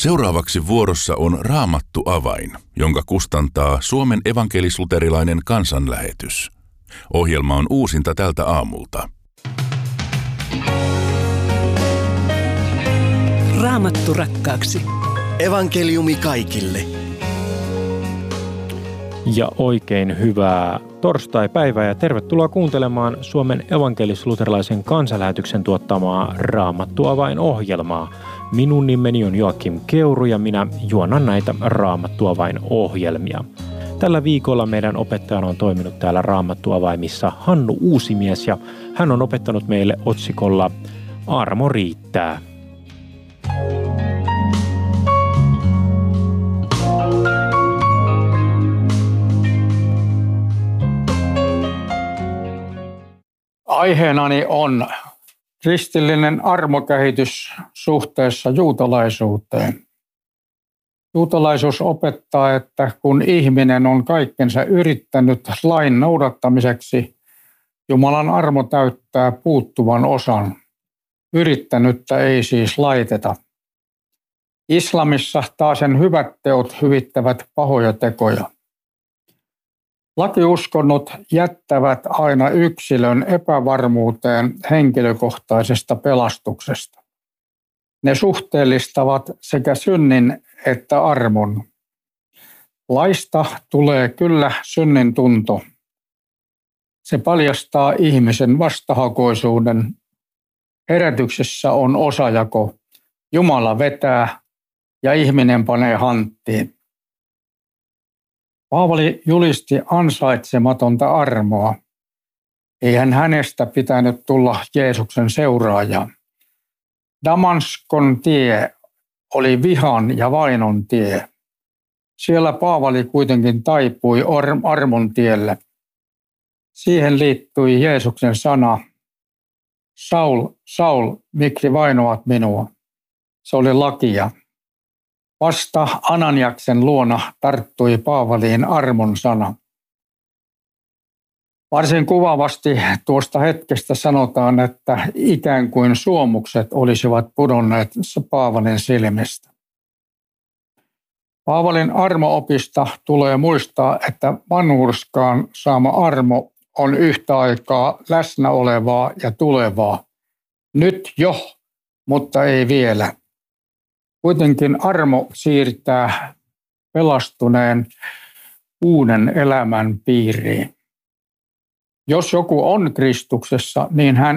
Seuraavaksi vuorossa on Raamattu avain, jonka kustantaa Suomen evankelis-luterilainen kansanlähetys. Ohjelma on uusinta tältä aamulta. Raamattu rakkaaksi. Evankeliumi kaikille. Ja oikein hyvää torstaipäivää ja tervetuloa kuuntelemaan Suomen evankelis-luterilaisen kansanlähetyksen tuottamaa Raamattu avain-ohjelmaa. Minun nimeni on Joakim Keuru ja minä juonan näitä Raamattu avain-ohjelmia. Tällä viikolla meidän opettajana on toiminut täällä Raamattu avaimissa Hannu Uusimies ja hän on opettanut meille otsikolla Armo riittää. Aiheenani on kristillinen armokehitys suhteessa juutalaisuuteen. Juutalaisuus opettaa, että kun ihminen on kaikkensa yrittänyt lain noudattamiseksi, Jumalan armo täyttää puuttuvan osan. Yrittänyttä ei siis laiteta. Islamissa taasen hyvät teot hyvittävät pahoja tekoja. Lakiuskonnot jättävät aina yksilön epävarmuuteen henkilökohtaisesta pelastuksesta. Ne suhteellistavat sekä synnin että armon. Laista tulee kyllä synnin tunto. Se paljastaa ihmisen vastahakoisuuden. Herätyksessä on osajako. Jumala vetää ja ihminen panee hanttiin. Paavali julisti ansaitsematonta armoa. Eihän hänestä pitänyt tulla Jeesuksen seuraaja. Damaskon tie oli vihan ja vainon tie. Siellä Paavali kuitenkin taipui armon tielle. Siihen liittyi Jeesuksen sana, Saul, Saul, miksi vainoat minua? Se oli lakia. Vasta Ananiaksen luona tarttui Paavaliin armon sana. Varsin kuvaavasti tuosta hetkestä sanotaan, että ikään kuin suomukset olisivat pudonneet Paavalin silmistä. Paavalin armo-opista tulee muistaa, että vanhurskaan saama armo on yhtä aikaa läsnä olevaa ja tulevaa. Nyt jo, mutta ei vielä. Kuitenkin armo siirtää pelastuneen uuden elämän piiriin. Jos joku on Kristuksessa, niin hän